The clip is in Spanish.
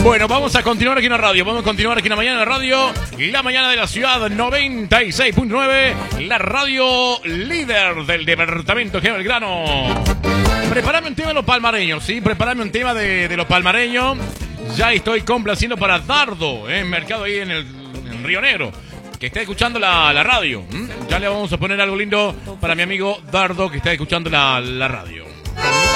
Bueno, vamos a continuar aquí en la radio. Vamos a continuar aquí en la mañana de radio. La mañana de la ciudad 96.9. La radio líder del departamento de Belgrano. Prepárame un tema de los palmareños, ¿sí? Prepárame un tema de los palmareños. Ya estoy complaciendo para Dardo, mercado ahí en Río Negro, que está escuchando la radio. Ya le vamos a poner algo lindo para mi amigo Dardo, que está escuchando la radio.